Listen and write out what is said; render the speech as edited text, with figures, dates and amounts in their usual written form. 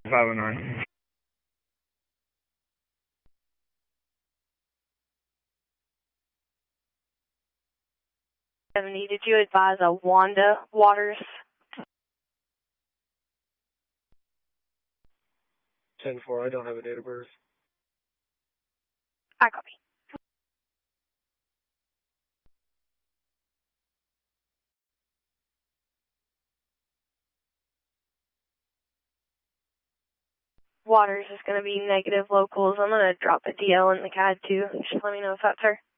509. 70, did you advise a Wanda Waters? 10-4, I don't have a date of birth. I copy. Waters is going to be negative locals. I'm going to drop a DL in the CAD too. Just let me know if that's her.